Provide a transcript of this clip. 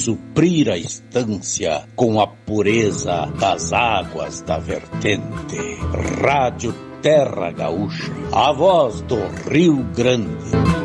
suprir a estância com a pureza das águas da vertente. Rádio Terra Gaúcha, a voz do Rio Grande.